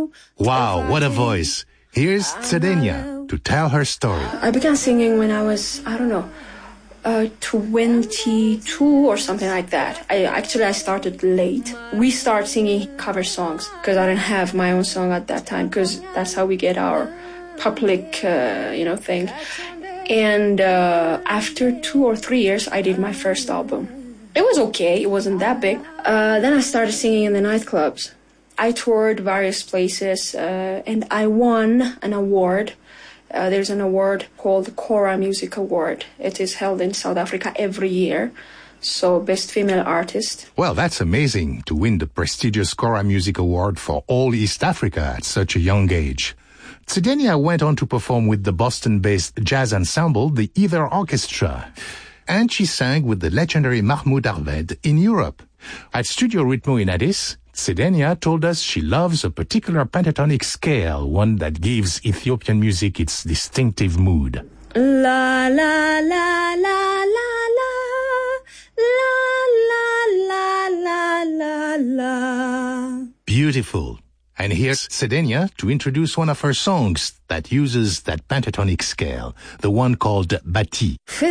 Wow, what a voice. Here's Cedenia to tell her story. I began singing when I was, 22 or something like that. I started late. We started singing cover songs because I didn't have my own song at that time, because that's how we get our public, thing. And after 2 or 3 years, I did my first album. It was okay. It wasn't that big. Then I started singing in the nightclubs. I toured various places, and I won an award. There's an award called Kora Music Award. It is held in South Africa every year. So, Best Female Artist. Well, that's amazing to win the prestigious Kora Music Award for all East Africa at such a young age. Cedenia went on to perform with the Boston-based jazz ensemble, the Ether Orchestra. And she sang with the legendary Mahmoud Arved in Europe. At Studio Ritmo in Addis, Cedenia told us she loves a particular pentatonic scale, one that gives Ethiopian music its distinctive mood. La la la la la la la la la la la. Beautiful. And here's Cedenia to introduce one of her songs that uses that pentatonic scale, the one called Bati.